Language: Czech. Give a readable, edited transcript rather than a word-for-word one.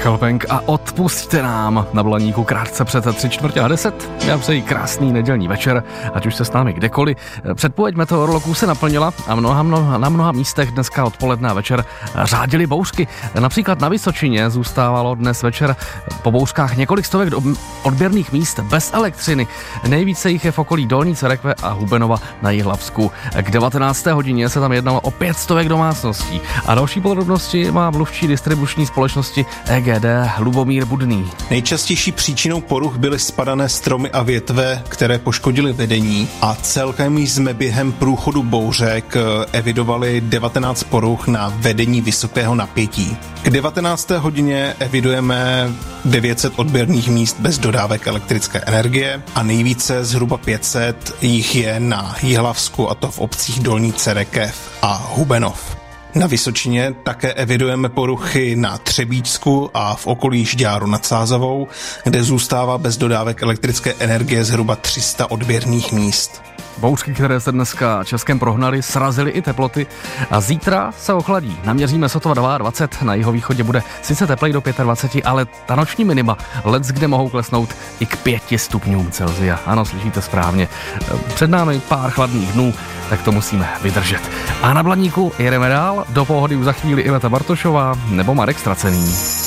Michal Penk a Odpusťte nám na Blaníku krátce před 9:45. Já přeji krásný nedělní večer, ať už se s námi kdekoliv. Předpověď meteorologů se naplnila a na mnoha místech dneska odpoledne a večer řádily bouřky. Například na Vysočině zůstávalo dnes večer po bouřkách několik stovek odběrných míst bez elektřiny. Nejvíce jich je v okolí Dolní Cerekve a Hubenova na Jihlavsku. K 19. hodině se tam jednalo o 500 domácností. A další podrobnosti má mluvčí distribuční společnosti EGD Lubomír Budný. Nejčastější příčinou poruch byly spadané stromy a větve, které poškodily vedení, a celkem jsme během průchodu bouřek evidovali 19 poruch na vedení vysokého napětí. K 19. hodině evidujeme 900 odběrných míst bez dodávek elektrické energie a nejvíce, zhruba 500, jich je na Jihlavsku, a to v obcích Dolní Cerekev a Hubenov. Na Vysočině také evidujeme poruchy na Třebíčsku a v okolí Žďáru nad Sázavou, kde zůstává bez dodávek elektrické energie zhruba 300 odběrných míst. Bouřky, které se dneska Českem prohnaly, srazily i teploty a zítra se ochladí. Naměříme sotva 22, na jihovýchodě bude sice teplej do 25, ale ta noční minima leckde mohou klesnout i k 5 stupňům Celsia. Ano, slyšíte správně. Před námi pár chladných dnů, tak to musíme vydržet. A na Blaníku jedeme dál, do pohody už za chvíli Iveta Bartošová nebo Marek Stracený.